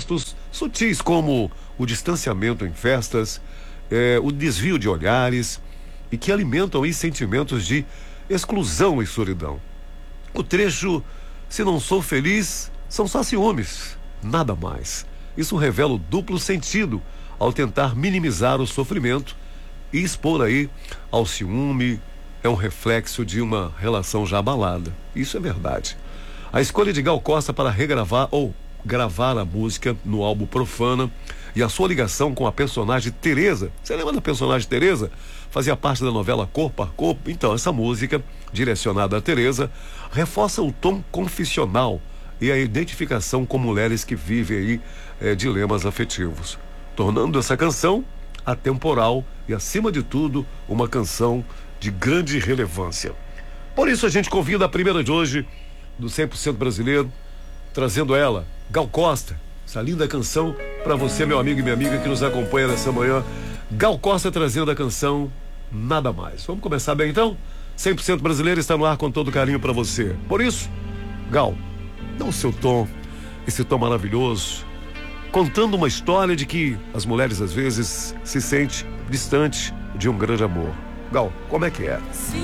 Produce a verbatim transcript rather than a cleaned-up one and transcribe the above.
gestos sutis como o distanciamento em festas, é, o desvio de olhares e que alimentam aí sentimentos de exclusão e solidão. O trecho "Se não sou feliz, são só ciúmes, nada mais". Isso revela o duplo sentido ao tentar minimizar o sofrimento e expor aí ao ciúme. É um reflexo de uma relação já abalada. Isso é verdade. A escolha de Gal Costa para regravar ou gravar a música no álbum Profana e a sua ligação com a personagem Teresa. Você lembra da personagem Teresa? Fazia parte da novela Corpo a Corpo. Então, essa música, direcionada a Teresa, reforça o tom confissional e a identificação com mulheres que vivem aí é, dilemas afetivos, tornando essa canção atemporal e, acima de tudo, uma canção de grande relevância. Por isso a gente convida a primeira de hoje do cem por cento Brasileiro, trazendo ela, Gal Costa, essa linda canção para você, meu amigo e minha amiga que nos acompanha nessa manhã. Gal Costa trazendo a canção Nada Mais. Vamos começar bem então? cem por cento Brasileiro está no ar com todo carinho para você. Por isso, Gal, dá o seu tom, esse tom maravilhoso, contando uma história de que as mulheres às vezes se sentem distantes de um grande amor. Gal, como é que é? Se